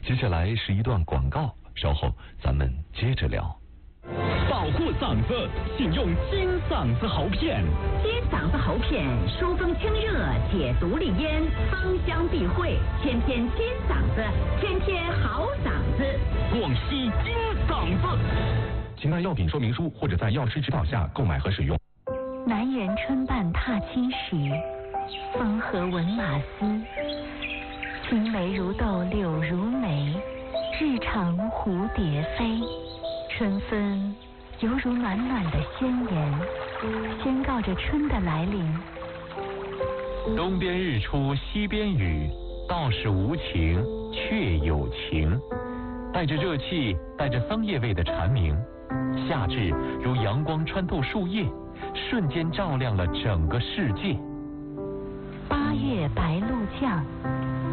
接下来是一段广告，稍后咱们接着聊。 保护嗓子，请用金嗓子喉片。 金嗓子喉片，疏风清热，解毒利咽，芳香避秽，天天金嗓子，天天好嗓子。 广西金嗓子。 请看药品说明书或者在药师指导下购买和使用。 南园春半踏青时，风和闻马嘶。青梅如豆柳如眉，日长蝴蝶飞。春风犹如暖暖的宣言，宣告着春的来临。 东边日出西边雨，道是无晴却有晴。带着热气，带着桑叶味的蝉鸣，夏至如阳光穿透树叶，瞬间照亮了整个世界。 八月白露降，